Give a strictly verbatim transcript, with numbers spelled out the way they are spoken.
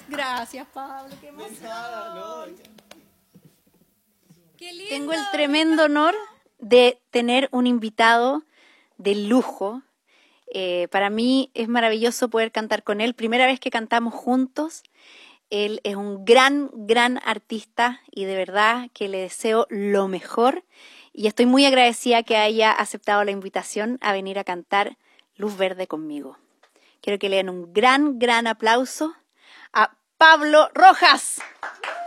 Gracias, Pablo, qué emoción. Qué lindo. Tengo el tremendo honor de tener un invitado de lujo. Eh, para mí es maravilloso poder cantar con él. Primera vez que cantamos juntos. Él es un gran, gran artista y de verdad que le deseo lo mejor. Y estoy muy agradecida que haya aceptado la invitación a venir a cantar Luz Verde conmigo. Quiero que le den un gran, gran aplauso a Pablo Rojas.